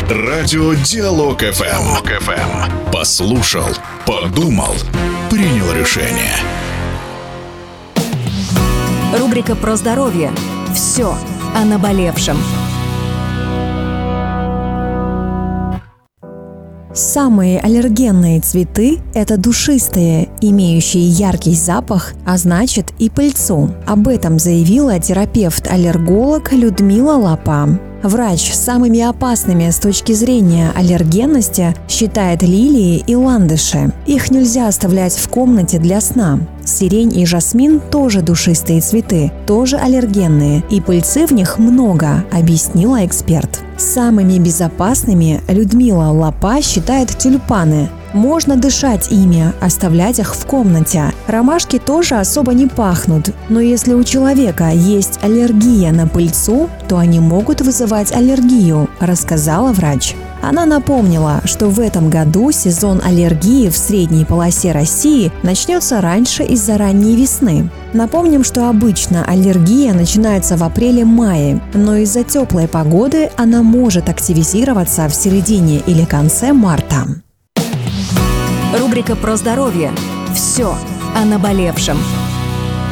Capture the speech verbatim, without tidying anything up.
Радио Диалог эф эм. Послушал, подумал, принял решение. Рубрика про здоровье. Все о наболевшем. Самые аллергенные цветы – это душистые, имеющие яркий запах, а значит и пыльцу. Об этом заявила терапевт-аллерголог Людмила Лапа. Врач самыми опасными с точки зрения аллергенности считает лилии и ландыши. Их нельзя оставлять в комнате для сна. Сирень и жасмин тоже душистые цветы, тоже аллергенные, и пыльцы в них много, объяснила эксперт. Самыми безопасными Людмила Лапа считает тюльпаны. Можно дышать ими, оставлять их в комнате. Ромашки тоже особо не пахнут, но если у человека есть аллергия на пыльцу, то они могут вызывать аллергию, рассказала врач. Она напомнила, что в этом году сезон аллергии в средней полосе России начнется раньше из-за ранней весны. Напомним, что обычно аллергия начинается в апреле-мае, но из-за теплой погоды она может активизироваться в середине или конце марта. Рубрика про здоровье. Все о наболевшем.